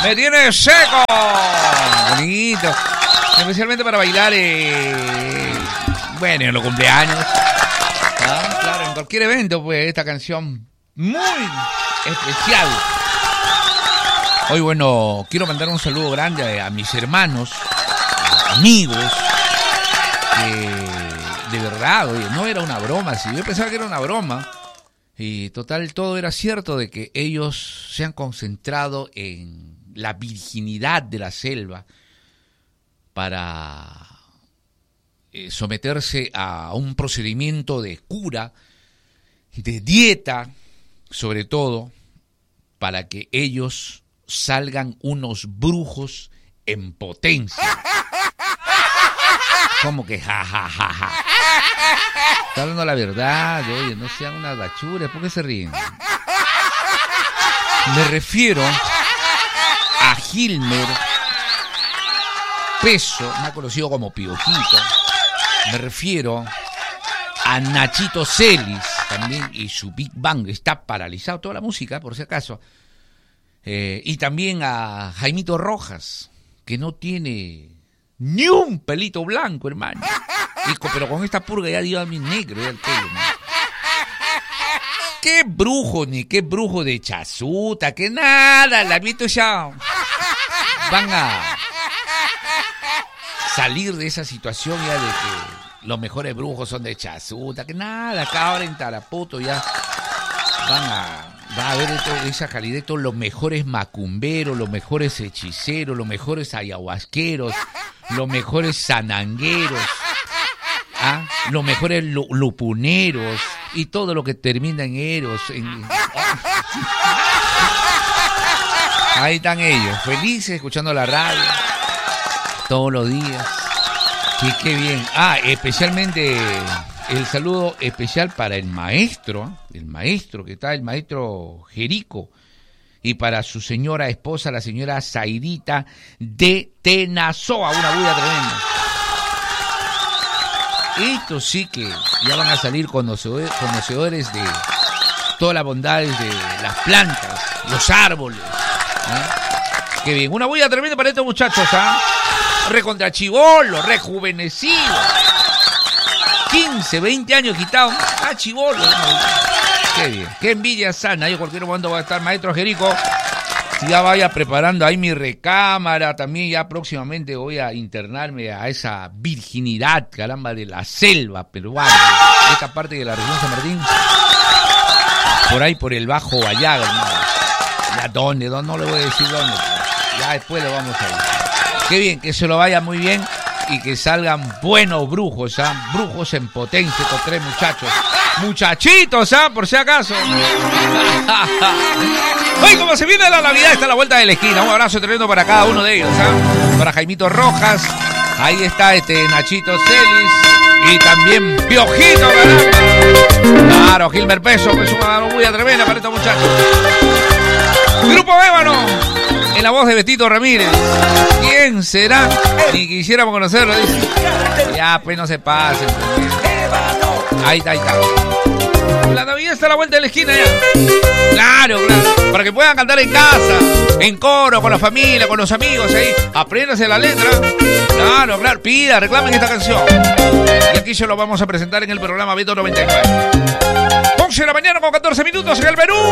Me tiene seco. Bonito. Especialmente para bailar, bueno, en los cumpleaños. Claro, en cualquier evento, pues, esta canción muy especial. Hoy, bueno, quiero mandar un saludo grande a mis hermanos, amigos, que de verdad, oye, no era una broma. Si yo pensaba que era una broma, y total, todo era cierto, de que ellos se han concentrado en la virginidad de la selva para someterse a un procedimiento de cura, de dieta, sobre todo, para que ellos salgan unos brujos en potencia. ¿Cómo que ja? Está hablando la verdad, oye, no sean unas bachuras, ¿por qué se ríen? Me refiero a Gilmer Peso, más conocido como Piojito. Me refiero a Nachito Celis también y su Big Bang. Está paralizado toda la música, por si acaso. Y también a Jaimito Rojas, que no tiene ni un pelito blanco, hermano. Pero con esta purga ya dio a mi negro ya el pelo, ¿no? Qué brujo, ni qué brujo de chasuta, que nada, la visto ya. Van a salir de esa situación ya de que los mejores brujos son de chasuta, que nada, acá ahora en Tarapoto ya va a haber esa calidad, todos los mejores macumberos, los mejores hechiceros, los mejores ayahuasqueros, los mejores sanangueros, los mejores lupuneros y todo lo que termina en eros. Ahí están ellos, felices, escuchando la radio todos los días. Qué bien. Especialmente el saludo especial para el maestro que está, el maestro Jerico, y para su señora esposa, la señora Zairita de Tenazoa, una bulla tremenda. Estos sí que ya van a salir conocedores de todas las bondades de las plantas, los árboles. Qué bien, una bulla tremenda para estos muchachos, recontra chibolo, rejuvenecido. 15, 20 años quitados. Chibolo. Qué bien, qué envidia sana. Yo cualquier momento va a estar maestro Jerico. Ya vaya preparando ahí mi recámara. También ya próximamente voy a internarme a esa virginidad, caramba, de la selva peruana. Esta parte de la región San Martín. Por ahí, por el Bajo Vallaga, hermano. ¿Ya dónde? No le voy a decir dónde. Ya después lo vamos a ver. Qué bien, que se lo vaya muy bien y que salgan buenos brujos, brujos en potencia, estos tres muchachos. Muchachitos, por si acaso. Hoy, como se viene la Navidad, está a la vuelta de la esquina. Un abrazo tremendo para cada uno de ellos, Para Jaimito Rojas, ahí está Nachito Celis y también Piojito, caramba. Claro, Gilmer Peso, que es una muy tremenda para estos muchachos. Grupo Ébano, en la voz de Betito Ramírez. ¿Quién será? Ni quisiéramos conocerlo, dice. Ya, pues no se pasen. Ahí está. La Navidad está a la vuelta de la esquina ya. Claro. Para que puedan cantar en casa, en coro, con la familia, con los amigos ahí. Apréndase la letra. Claro. Pida, reclamen esta canción. Y aquí se lo vamos a presentar en el programa Beto 99. 11 de la mañana con 14 minutos en el Perú.